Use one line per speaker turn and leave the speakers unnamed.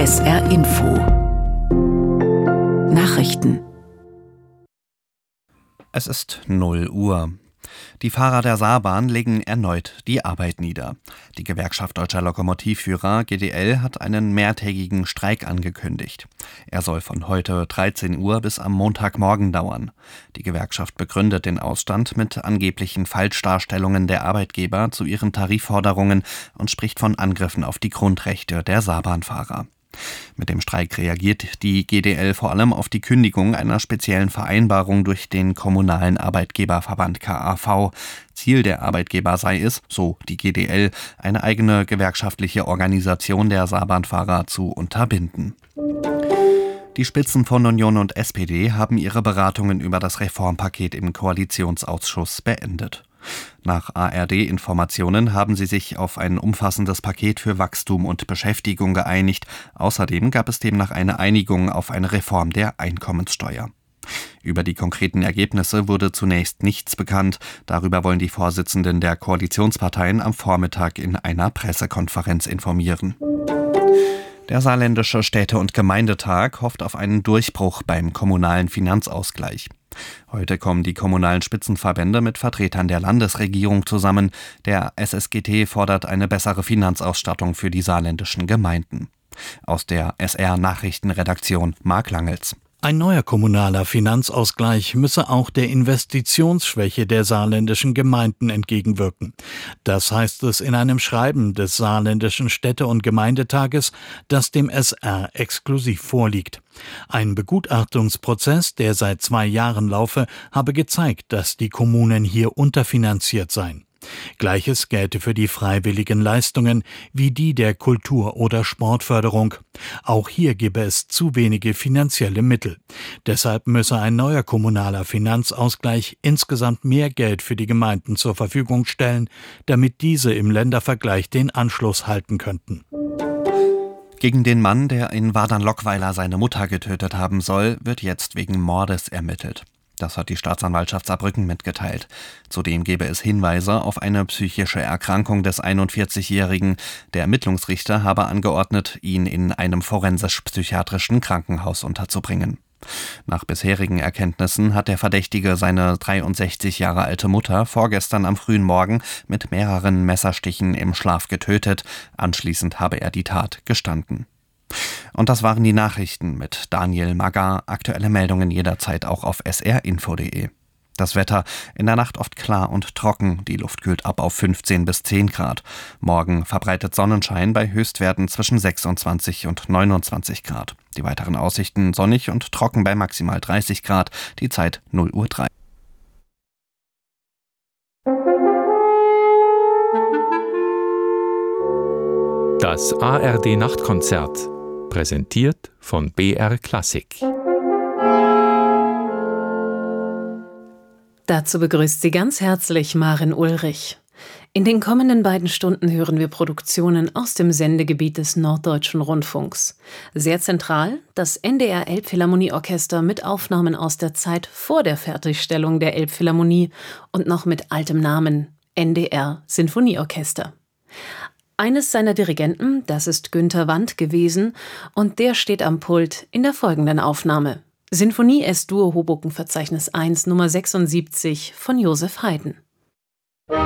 SR Info Nachrichten.
Es ist 0 Uhr. Die Fahrer der Saarbahn legen erneut die Arbeit nieder. Die Gewerkschaft Deutscher Lokomotivführer GDL hat einen mehrtägigen Streik angekündigt. Er soll von heute 13 Uhr bis am Montagmorgen dauern. Die Gewerkschaft begründet den Ausstand mit angeblichen Falschdarstellungen der Arbeitgeber zu ihren Tarifforderungen und spricht von Angriffen auf die Grundrechte der Saarbahnfahrer. Mit dem Streik reagiert die GDL vor allem auf die Kündigung einer speziellen Vereinbarung durch den kommunalen Arbeitgeberverband KAV. Ziel der Arbeitgeber sei es, so die GDL, eine eigene gewerkschaftliche Organisation der Saarbahnfahrer zu unterbinden. Die Spitzen von Union und SPD haben ihre Beratungen über das Reformpaket im Koalitionsausschuss beendet. Nach ARD-Informationen haben sie sich auf ein umfassendes Paket für Wachstum und Beschäftigung geeinigt. Außerdem gab es demnach eine Einigung auf eine Reform der Einkommenssteuer. Über die konkreten Ergebnisse wurde zunächst nichts bekannt. Darüber wollen die Vorsitzenden der Koalitionsparteien am Vormittag in einer Pressekonferenz informieren. Der Saarländische Städte- und Gemeindetag hofft auf einen Durchbruch beim kommunalen Finanzausgleich. Heute kommen die kommunalen Spitzenverbände mit Vertretern der Landesregierung zusammen. Der SSGT fordert eine bessere Finanzausstattung für die saarländischen Gemeinden. Aus der SR-Nachrichtenredaktion Marc Langels.
Ein neuer kommunaler Finanzausgleich müsse auch der Investitionsschwäche der saarländischen Gemeinden entgegenwirken. Das heißt es in einem Schreiben des Saarländischen Städte- und Gemeindetages, das dem SR exklusiv vorliegt. Ein Begutachtungsprozess, der seit 2 Jahren laufe, habe gezeigt, dass die Kommunen hier unterfinanziert seien. Gleiches gelte für die freiwilligen Leistungen wie die der Kultur- oder Sportförderung. Auch hier gebe es zu wenige finanzielle Mittel. Deshalb müsse ein neuer kommunaler Finanzausgleich insgesamt mehr Geld für die Gemeinden zur Verfügung stellen, damit diese im Ländervergleich den Anschluss halten könnten.
Gegen den Mann, der in Wadern-Lockweiler seine Mutter getötet haben soll, wird jetzt wegen Mordes ermittelt. Das hat die Staatsanwaltschaft Saarbrücken mitgeteilt. Zudem gebe es Hinweise auf eine psychische Erkrankung des 41-Jährigen. Der Ermittlungsrichter habe angeordnet, ihn in einem forensisch-psychiatrischen Krankenhaus unterzubringen. Nach bisherigen Erkenntnissen hat der Verdächtige seine 63 Jahre alte Mutter vorgestern am frühen Morgen mit mehreren Messerstichen im Schlaf getötet. Anschließend habe er die Tat gestanden. Und das waren die Nachrichten mit Daniel Magar. Aktuelle Meldungen jederzeit auch auf srinfo.de. Das Wetter: in der Nacht oft klar und trocken. Die Luft kühlt ab auf 15 bis 10 Grad. Morgen verbreitet Sonnenschein bei Höchstwerten zwischen 26 und 29 Grad. Die weiteren Aussichten: sonnig und trocken bei maximal 30 Grad. Die Zeit 0:03 Uhr.
Das ARD-Nachtkonzert, präsentiert von BR Klassik.
Dazu begrüßt sie ganz herzlich Maren Ulrich. In den kommenden 2 Stunden hören wir Produktionen aus dem Sendegebiet des Norddeutschen Rundfunks. Sehr zentral das NDR Elbphilharmonieorchester mit Aufnahmen aus der Zeit vor der Fertigstellung der Elbphilharmonie und noch mit altem Namen: NDR Sinfonieorchester. Eines seiner Dirigenten, das ist Günter Wandt gewesen, und der steht am Pult in der folgenden Aufnahme: Sinfonie S-Dur Hoboken Verzeichnis 1 Nummer 76 von Joseph Haydn.